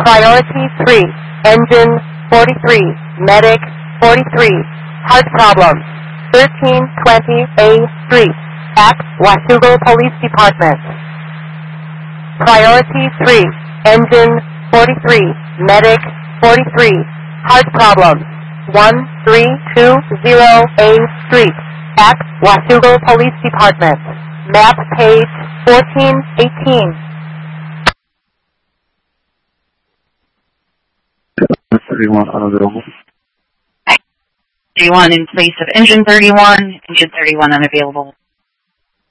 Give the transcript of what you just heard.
Priority 3, engine 43, medic 43, heart problem, 1320A Street, at Washougal Police Department. Priority 3, engine 43, medic 43, heart problem, 1320A Street, at Washougal Police Department. Map page 1418. 31 unavailable. 31 in place of engine 31, engine 31 unavailable.